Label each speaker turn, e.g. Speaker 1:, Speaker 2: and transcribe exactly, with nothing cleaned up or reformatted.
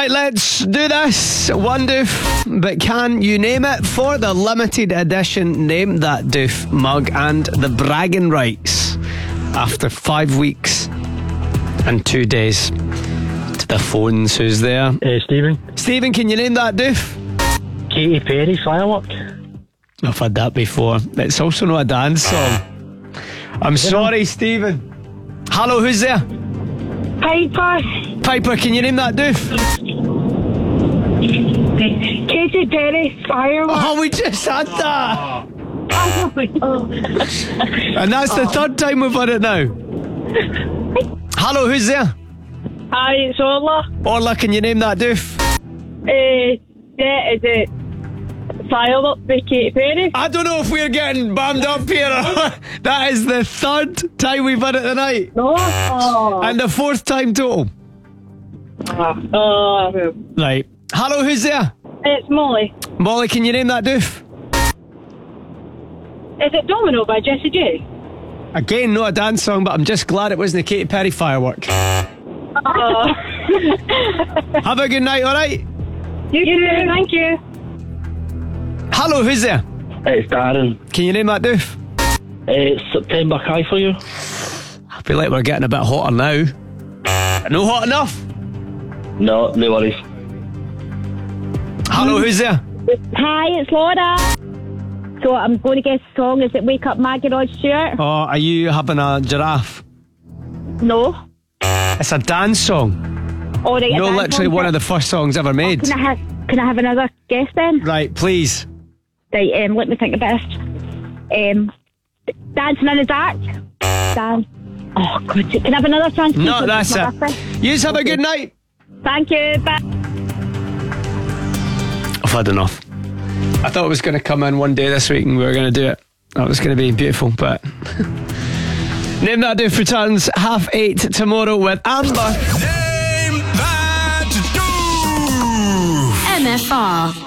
Speaker 1: Right, let's do this. One doof, but can you name it? For the limited edition Name That Doof mug and the bragging rights after five weeks and two days. To the phones, who's there?
Speaker 2: Uh, Stephen.
Speaker 1: Stephen, can you name that doof?
Speaker 2: Katy Perry, Firework.
Speaker 1: I've had that before. It's also not a dance song. I'm sorry, Stephen. Hello, who's there?
Speaker 3: Piper.
Speaker 1: Piper, can you name that doof?
Speaker 3: Katy Perry, Firework.
Speaker 1: Oh, we just had that.
Speaker 3: Oh.
Speaker 1: And that's the third time we've had it now. Hello, who's there?
Speaker 3: Hi, it's Orla.
Speaker 1: Orla, can you name that doof?
Speaker 3: Uh, yeah, is it Firework by Katy Perry?
Speaker 1: I don't know if we're getting bammed up here. That is the third time we've had it tonight.
Speaker 3: No. Oh.
Speaker 1: And the fourth time total.
Speaker 3: Oh.
Speaker 1: Right. Hello, who's there?
Speaker 3: It's Molly.
Speaker 1: Molly, can you name that doof?
Speaker 3: Is it Domino by Jessie J?
Speaker 1: Again, not a dance song, but I'm just glad it wasn't the Katy Perry Firework.
Speaker 3: Oh.
Speaker 1: Have a good night, alright?
Speaker 3: You too, thank you.
Speaker 1: Hello, who's there?
Speaker 2: It's Darren.
Speaker 1: Can you name that doof?
Speaker 2: It's September High for you.
Speaker 1: I feel like we're getting a bit hotter now. No hot enough?
Speaker 2: No, no worries.
Speaker 1: Hello, who's there?
Speaker 4: Hi, it's Laura. So I'm going to guess the song. Is it Wake Up Maggie Rod Stewart?
Speaker 1: Oh, are you having a giraffe?
Speaker 4: No.
Speaker 1: It's a dance song.
Speaker 4: Oh, right,
Speaker 1: No, literally one of the first songs ever made.
Speaker 4: Can I have, can I have another guess then?
Speaker 1: Right, please.
Speaker 4: Right, um, let me think about it. Um, Dancing in the Dark. Dan- oh, God. Can I have another chance?
Speaker 1: No, that's it. You have a good night.
Speaker 4: Thank you. Bye.
Speaker 1: I've had enough. I thought it was going to come in one day this week and we were going to do it. That was going to be beautiful, but... Name That Doof returns half eight tomorrow with Amber.
Speaker 5: Name That Doof.
Speaker 6: M F R.